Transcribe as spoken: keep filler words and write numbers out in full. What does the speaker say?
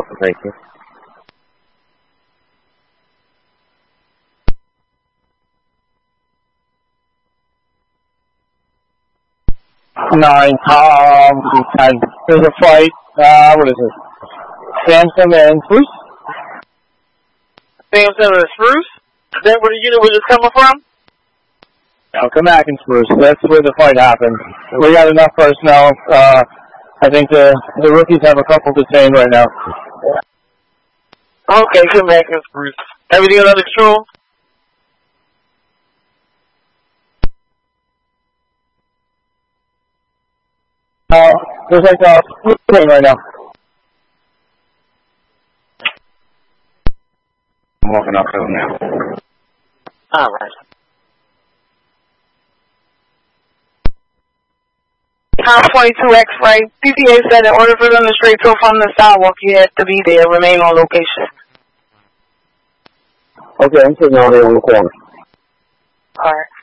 Thank you. Nine, um, ten. There's a fight, uh, what is it? Samson and Spruce? Samson and Spruce? Is that where the unit was just coming from? No, come back and Spruce. That's where the fight happened. We got enough personnel. Uh, I think the the rookies have a couple detained right now. Okay, come back and Spruce. Everything under control? Uh, there's like a thing right now. I'm walking up to him now. All right. Com twenty-two X-ray. C T A said in order for them to straight through from the sidewalk, you have to be there, remain on location. Okay, I'm sitting out here on the corner. All right.